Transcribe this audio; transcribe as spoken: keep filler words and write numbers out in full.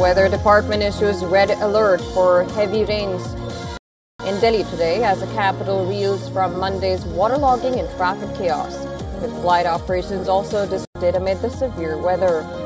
Weather Department issues red alert for heavy rains in Delhi today as the capital reels from Monday's waterlogging and traffic chaos, with flight operations also disrupted amid the severe weather.